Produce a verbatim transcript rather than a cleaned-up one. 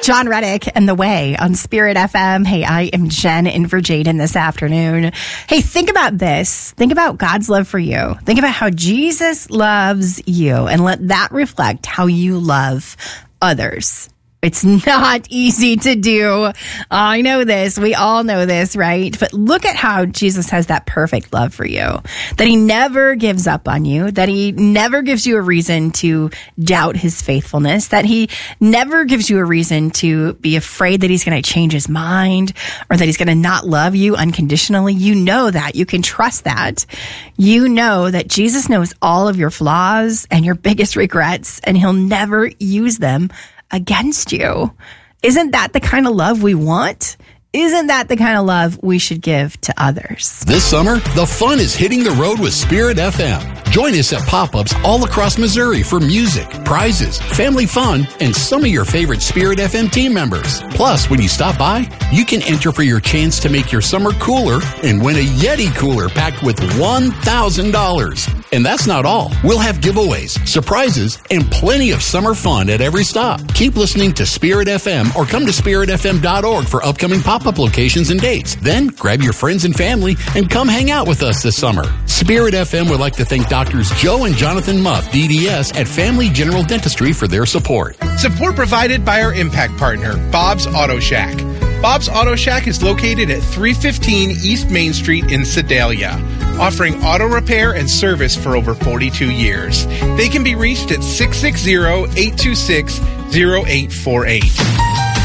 John Reddick and The Way on Spirit F M. Hey, I am Jen in for Jaden this afternoon. Hey, think about this. Think about God's love for you. Think about how Jesus loves you, and let that reflect how you love others. It's not easy to do. I know this. We all know this, right? But look at how Jesus has that perfect love for you, that he never gives up on you, that he never gives you a reason to doubt his faithfulness, that he never gives you a reason to be afraid that he's going to change his mind or that he's going to not love you unconditionally. You know that. You can trust that. You know that Jesus knows all of your flaws and your biggest regrets, and he'll never use them against you. Isn't that the kind of love we want? Isn't that the kind of love we should give to others? This summer, the fun is hitting the road with Spirit F M. Join us at pop-ups all across Missouri for music, prizes, family fun, and some of your favorite Spirit F M team members. Plus, when you stop by, you can enter for your chance to make your summer cooler and win a Yeti cooler packed with one thousand dollars. And that's not all. We'll have giveaways, surprises, and plenty of summer fun at every stop. Keep listening to Spirit F M or come to spirit f m dot org for upcoming pop-up locations and dates. Then grab your friends and family and come hang out with us this summer. Spirit F M would like to thank Doctors Joe and Jonathan Muff, D D S, at Family General Dentistry for their support. Support provided by our impact partner, Bob's Auto Shack. Bob's Auto Shack is located at three fifteen East Main Street in Sedalia, offering auto repair and service for over forty-two years. They can be reached at six six zero, eight two six, zero eight four eight.